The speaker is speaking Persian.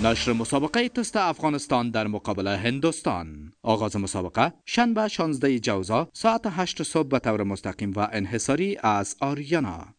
نشر مسابقه تست افغانستان در مقابل هندوستان. آغاز مسابقه شنبه 16 جوزا ساعت 8 صبح به طور مستقیم و انحصاری از آریانا.